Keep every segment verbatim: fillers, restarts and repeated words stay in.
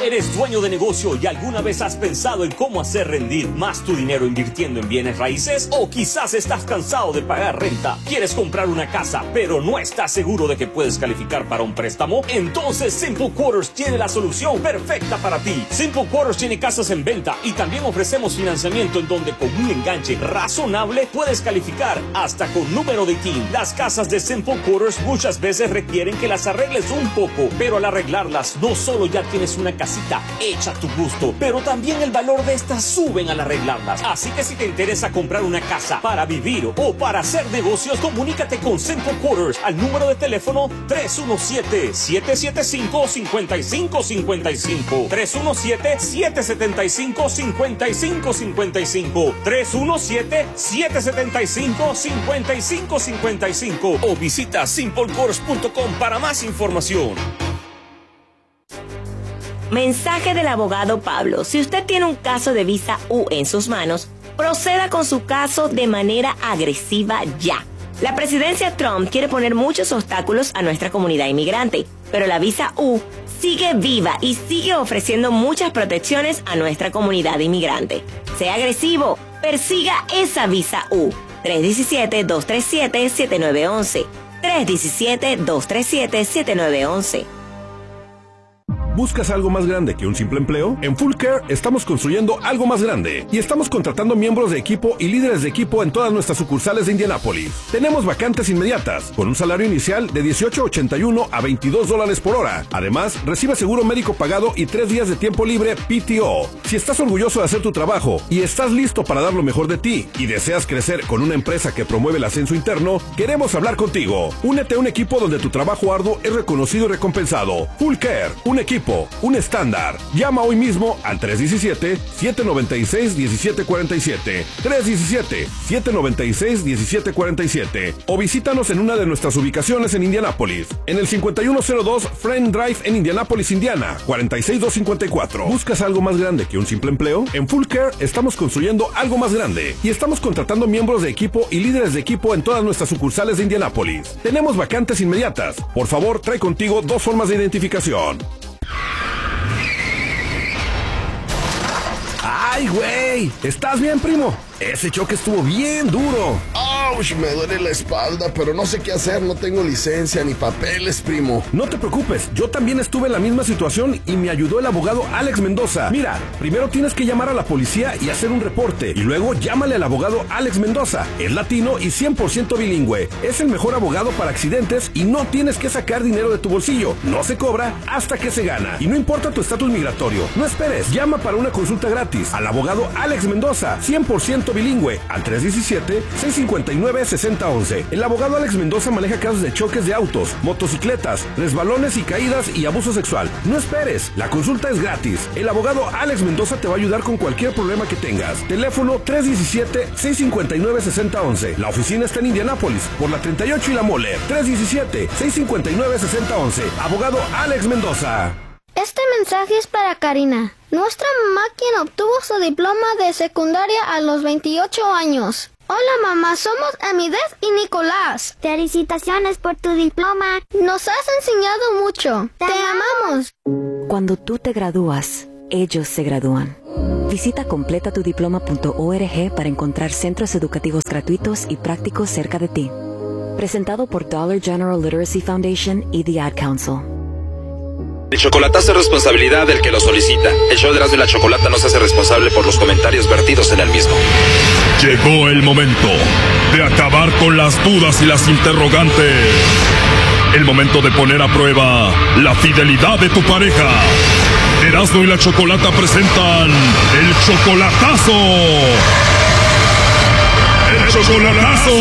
¿Eres dueño de negocio y alguna vez has pensado en cómo hacer rendir más tu dinero invirtiendo en bienes raíces? ¿O quizás estás cansado de pagar renta? ¿Quieres comprar una casa, pero no estás seguro de que puedes calificar para un préstamo? Entonces Simple Quarters tiene la solución perfecta para ti. Simple Quarters tiene casas en venta y también ofrecemos financiamiento en donde con un enganche razonable puedes calificar hasta con número de T I N. Las casas de Simple Quarters muchas veces requieren que las arregles un poco, pero al arreglarlas no solo ya tienes una casita hecha a tu gusto, pero también el valor de estas suben al arreglarlas. Así que si te interesa comprar una casa para vivir o para hacer negocios, comunícate con Simple Quarters al número de teléfono tres uno siete, siete siete cinco, cinco cinco cinco cinco, tres uno siete, siete siete cinco, cinco cinco cinco cinco, tres uno siete, siete siete cinco, cinco cinco cinco cinco o visita simple quarters punto com para más información. Mensaje del abogado Pablo. Si usted tiene un caso de visa U en sus manos, proceda con su caso de manera agresiva ya. La presidencia Trump quiere poner muchos obstáculos a nuestra comunidad inmigrante, pero la visa U sigue viva y sigue ofreciendo muchas protecciones a nuestra comunidad inmigrante. Sea agresivo, persiga esa visa U. tres uno siete, dos tres siete, siete nueve uno uno. tres uno siete, dos tres siete, siete nueve uno uno. ¿Buscas algo más grande que un simple empleo? En Full Care estamos construyendo algo más grande y estamos contratando miembros de equipo y líderes de equipo en todas nuestras sucursales de Indianápolis. Tenemos vacantes inmediatas con un salario inicial de dieciocho ochenta y uno a veintidós dólares por hora. Además, recibe seguro médico pagado y tres días de tiempo libre P T O. Si estás orgulloso de hacer tu trabajo y estás listo para dar lo mejor de ti y deseas crecer con una empresa que promueve el ascenso interno, queremos hablar contigo. Únete a un equipo donde tu trabajo arduo es reconocido y recompensado. Full Care, un equipo, un estándar. Llama hoy mismo al tres uno siete, siete nueve seis, uno siete cuatro siete, tres uno siete, siete nueve seis, uno siete cuatro siete o visítanos en una de nuestras ubicaciones en Indianápolis, en el cincuenta y uno cero dos Friend Drive en Indianápolis, Indiana, cuarenta y seis mil doscientos cincuenta y cuatro. ¿Buscas algo más grande que un simple empleo? En Full Care estamos construyendo algo más grande y estamos contratando miembros de equipo y líderes de equipo en todas nuestras sucursales de Indianápolis. Tenemos vacantes inmediatas. Por favor, trae contigo dos formas de identificación. ¡Ay, güey! ¿Estás bien, primo? Ese choque estuvo bien duro. ¡Auch! Me duele la espalda, pero no sé qué hacer. No tengo licencia ni papeles, primo. No te preocupes, yo también estuve en la misma situación y me ayudó el abogado Alex Mendoza. Mira, primero tienes que llamar a la policía y hacer un reporte, y luego llámale al abogado Alex Mendoza. Es latino y cien por ciento bilingüe. Es el mejor abogado para accidentes y no tienes que sacar dinero de tu bolsillo. No se cobra hasta que se gana. Y no importa tu estatus migratorio. No esperes, llama para una consulta gratis al abogado Alex Mendoza, cien por ciento bilingüe, al tres uno siete, seis cinco nueve, seis cero uno uno. El abogado Alex Mendoza maneja casos de choques de autos, motocicletas, resbalones y caídas y abuso sexual. No esperes, la consulta es gratis. El abogado Alex Mendoza te va a ayudar con cualquier problema que tengas. Teléfono tres uno siete, seis cinco nueve, seis cero uno uno. La oficina está en Indianápolis, por la treinta y ocho y la Moller. tres uno siete, seis cinco nueve, seis cero uno uno. Abogado Alex Mendoza. Este mensaje es para Karina. Nuestra mamá, quien obtuvo su diploma de secundaria a los veintiocho años. Hola mamá, somos Amidez y Nicolás. Felicitaciones por tu diploma. Nos has enseñado mucho. Te, Te amamos. Cuando tú te gradúas, ellos se gradúan. Visita completa tu diploma punto org para encontrar centros educativos gratuitos y prácticos cerca de ti. Presentado por Dollar General Literacy Foundation y The Ad Council. El chocolatazo es responsabilidad del que lo solicita. El show de Erasmo y la Chocolata no se hace responsable por los comentarios vertidos en el mismo. Llegó el momento de acabar con las dudas y las interrogantes. El momento de poner a prueba la fidelidad de tu pareja. Erasmo y la Chocolata presentan el chocolatazo. ¡El chocolatazo!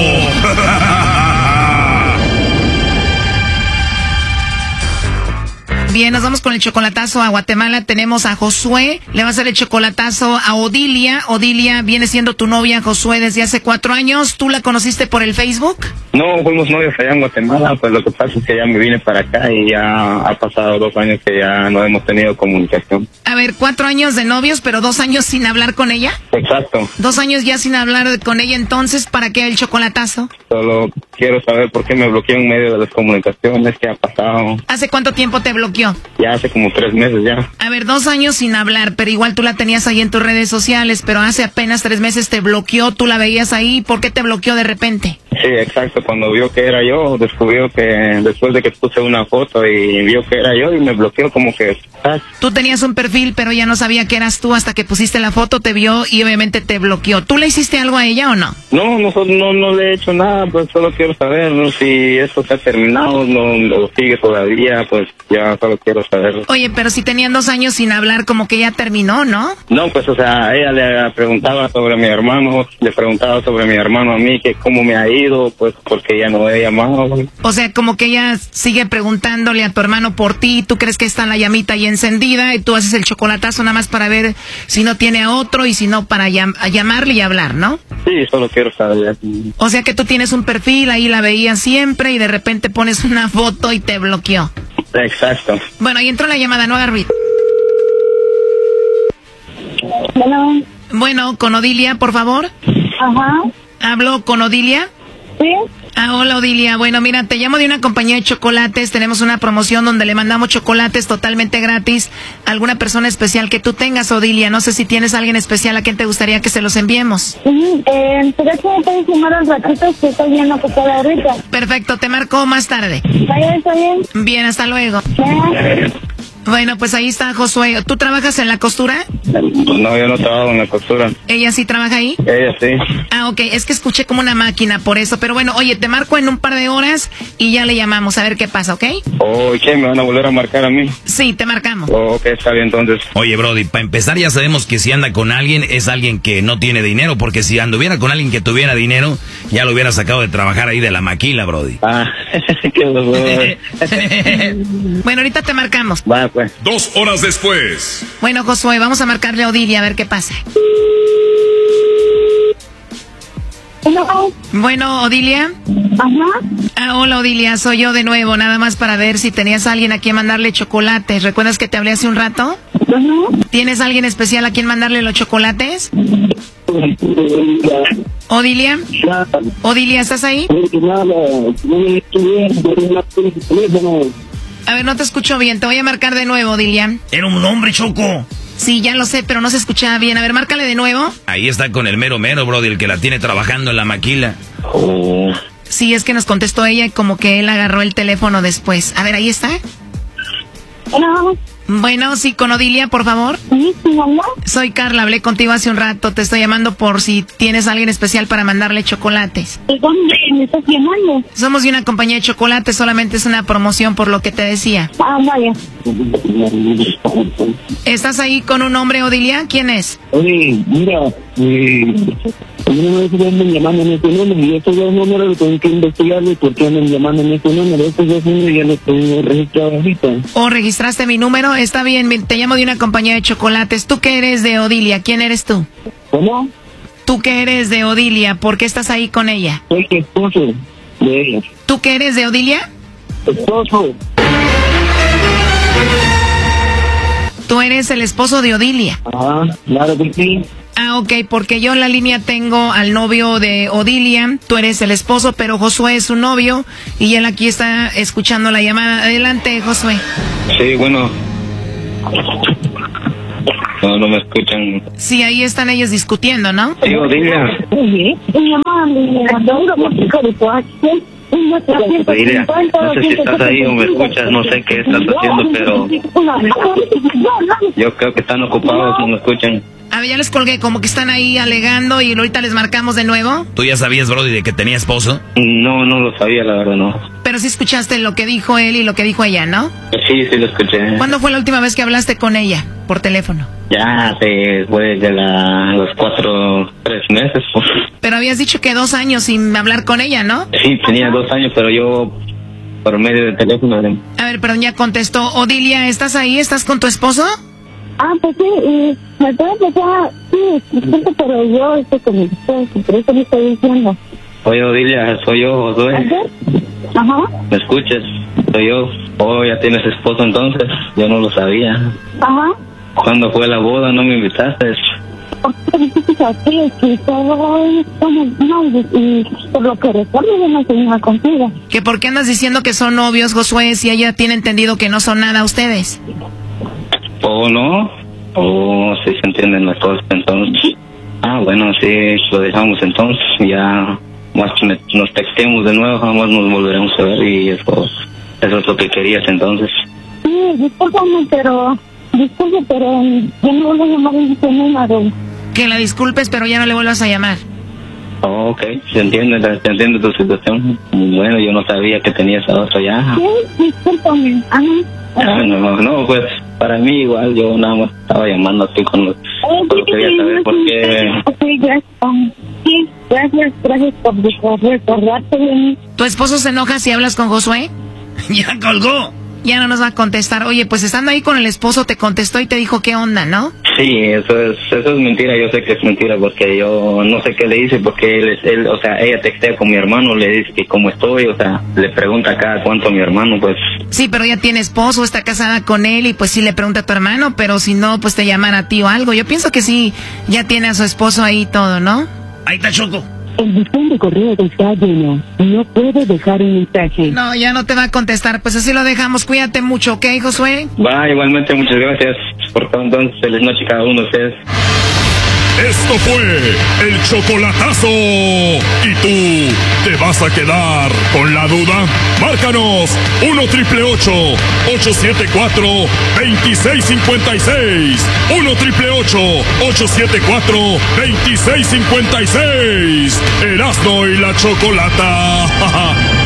Bien, nos vamos con el chocolatazo a Guatemala. Tenemos a Josué. Le va a hacer el chocolatazo a Odilia. Odilia viene siendo tu novia, Josué, desde hace cuatro años. ¿Tú la conociste por el Facebook? No, fuimos novios allá en Guatemala. Pues lo que pasa es que ya me vine para acá y ya ha pasado dos años que ya no hemos tenido comunicación. A ver, cuatro años de novios, pero dos años sin hablar con ella. Exacto. Dos años ya sin hablar con ella. Entonces, ¿para qué el chocolatazo? Solo quiero saber por qué me bloqueó en medio de las comunicaciones. ¿Qué ha pasado? ¿Hace cuánto tiempo te bloqueó bloqueó? Ya hace como tres meses ya. A ver, dos años sin hablar, pero igual tú la tenías ahí en tus redes sociales, pero hace apenas tres meses te bloqueó, tú la veías ahí, ¿por qué te bloqueó de repente? Sí, exacto, cuando vio que era yo, descubrió que después de que puse una foto y vio que era yo y me bloqueó como que... ¿sabes? Tú tenías un perfil, pero ya no sabía que eras tú hasta que pusiste la foto, te vio y obviamente te bloqueó. ¿Tú le hiciste algo a ella o no? No, no, no, no le he hecho nada, pues solo quiero saber, ¿no? Si esto se ha terminado, no lo sigue todavía, pues ya solo quiero saber. Oye, pero si tenían dos años sin hablar, como que ya terminó, ¿no? No, pues o sea, ella le preguntaba sobre mi hermano, le preguntaba sobre mi hermano a mí, que cómo me ha ido, pues porque ya no he llamado. O sea, como que ella sigue preguntándole a tu hermano por ti, tú crees que está la llamita ahí encendida y tú haces el chocolatazo nada más para ver si no tiene a otro y si no para llam- a llamarle y hablar, ¿no? Sí, solo quiero saber. O sea que tú tienes un perfil, ahí la veías siempre y de repente pones una foto y te bloqueó. Exacto. Bueno, ahí entró la llamada, no haga ruido. Bueno. Bueno, con Odilia, por favor. Ajá. ¿Hablo con Odilia? Sí. Ah, hola Odilia. Bueno, mira, te llamo de una compañía de chocolates. Tenemos una promoción donde le mandamos chocolates totalmente gratis a alguna persona especial que tú tengas, Odilia. No sé si tienes a alguien especial a quien te gustaría que se los enviemos. Sí, eh, ¿pero que me puedes llamar al ratito que estoy bien ocupada ahorita? Perfecto, te marco más tarde. Vaya, está bien. Bien, hasta luego. ¿Eh? Bueno, pues ahí está Josué. ¿Tú trabajas en la costura? No, yo no trabajo en la costura. ¿Ella sí trabaja ahí? Ella sí. Ah, ok, es que escuché como una máquina por eso. Pero bueno, oye, te marco en un par de horas y ya le llamamos a ver qué pasa, ¿ok? Oh, ¿qué? ¿Me van a volver a marcar a mí? Sí, te marcamos. Oh, ok, está bien entonces. Oye, Brody, para empezar ya sabemos que si anda con alguien es alguien que no tiene dinero, porque si anduviera con alguien que tuviera dinero, ya lo hubiera sacado de trabajar ahí de la maquila, Brody. Ah, qué horror. Bueno, ahorita te marcamos. Va, pues. Dos horas después. Bueno, Josué, vamos a marcarle a Odilia a ver qué pasa. No. Bueno, Odilia. Ajá. Ah, hola Odilia, soy yo de nuevo, nada más para ver si tenías a alguien a quien mandarle chocolates. ¿Recuerdas que te hablé hace un rato? Ajá. ¿Tienes a alguien especial a quien mandarle los chocolates? Odilia. Odilia, ¿estás ahí? A ver, no te escucho bien, te voy a marcar de nuevo, Odilia. Era un hombre, Choco. Sí, ya lo sé, pero no se escuchaba bien. A ver, márcale de nuevo. Ahí está con el mero mero, Brody, el que la tiene trabajando en la maquila. Oh. Sí, es que nos contestó ella y como que él agarró el teléfono después. A ver, ahí está. No. Bueno, sí, con Odilia, por favor. Sí, sí, mamá. Soy Carla, hablé contigo hace un rato. Te estoy llamando por si tienes a alguien especial para mandarle chocolates. ¿De dónde me estás llamando? Somos de una compañía de chocolates, solamente es una promoción por lo que te decía. Ah, vaya. ¿Estás ahí con un hombre, Odilia? ¿Quién es? Oye, mira, eh, no me andan llamando en este número y estos dos números tengo que investigarle por qué andan llamando en este número. Estos dos números ya los tengo registrados ahorita. ¿O registraste mi número? Está bien, te llamo de una compañía de chocolates. ¿Tú qué eres de Odilia? ¿Quién eres tú? ¿Cómo? ¿Tú qué eres de Odilia? ¿Por qué estás ahí con ella? Soy el esposo de ella. ¿Tú qué eres de Odilia? Esposo. Tú eres el esposo de Odilia. Ah, claro que sí. Ah, ok, porque yo en la línea tengo al novio de Odilia, tú eres el esposo, pero Josué es su novio y él aquí está escuchando la llamada. Adelante, Josué. Sí, bueno. No, no me escuchan. Sí, ahí están ellos discutiendo, ¿no? Sí, Odilia. Oye, mi mamá me mandó una música de coache. Odilia, no sé si estás ahí o me escuchas, no sé qué estás haciendo, pero yo creo que están ocupados, no me escuchan. A ver, ya les colgué, como que están ahí alegando y ahorita les marcamos de nuevo. ¿Tú ya sabías, Brody, de que tenía esposo? No, no lo sabía, la verdad, no. Pero sí escuchaste lo que dijo él y lo que dijo ella, ¿no? Sí, sí lo escuché. ¿Cuándo fue la última vez que hablaste con ella por teléfono? Ya, después de la, los cuatro, tres meses. Pues. Pero habías dicho que dos años sin hablar con ella, ¿no? Sí, tenía dos años, pero yo por medio del teléfono. A ver, perdón, ya contestó. Odilia, ¿estás ahí? ¿Estás con tu esposo? Ah, pues sí, y me puede empezar, sí, siento, pero yo estoy con mi esposo, por eso me estoy diciendo. Oye, Odilia, soy yo, Josué. Ajá. ¿Me escuchas? Soy yo. Oh, ya tienes esposo entonces. Yo no lo sabía. Ajá. ¿Cuándo fue la boda? ¿No me invitaste? ¿por qué dices así? Que todo es como novios y por lo que recuerdo yo no soy nada contigo. ¿Que por qué andas diciendo que son novios, Josué, si ella tiene entendido que no son nada ustedes? ¿O no? ¿O si se entienden las cosas entonces? Ah, bueno, sí, lo dejamos entonces, ya más que nos textemos de nuevo, jamás nos volveremos a ver y eso, eso es lo que querías entonces. Sí, discúlpame, pero, disculpe, pero yo no vuelvo a llamar en este número. Que la disculpes, pero ya no le vuelvas a llamar. Oh, ok, se entiende, se entiende tu situación. Bueno, yo no sabía que tenías a otro ya. Sí, discúlpame. Ajá. Ah, no, no, pues para mí igual, yo nada más estaba llamando aquí con los... Solo quería saber por qué... Ok, gracias. Um, sí, gracias, gracias por, por recordarte de mí. ¿Tu esposo se enoja si hablas con Josué? Ya colgó. Ya no nos va a contestar. Oye, pues estando ahí con el esposo te contestó y te dijo qué onda, ¿no? Sí, eso es, eso es mentira, yo sé que es mentira porque yo no sé qué le dice porque él, él, o sea, ella textea con mi hermano, le dice que cómo estoy, o sea, le pregunta cada cuánto a mi hermano, pues. Sí, pero ya tiene esposo, está casada con él y pues sí le pregunta a tu hermano, pero si no, pues te llaman a ti o algo. Yo pienso que sí, ya tiene a su esposo ahí todo, ¿no? Ahí está Choco. El buzón de correo está lleno. No puede dejar un mensaje. No, ya no te va a contestar. Pues así lo dejamos. Cuídate mucho, ¿ok, Josué? Va, igualmente, muchas gracias por todo. Entonces, feliz noche a cada uno de ustedes. Esto fue el chocolatazo. ¿Y tú te vas a quedar con la duda? Márcanos uno triple ocho, ocho siete cuatro, dos seis cinco seis. uno triple ocho, ocho siete cuatro, dos seis cinco seis. Erasmo y la Chocolata.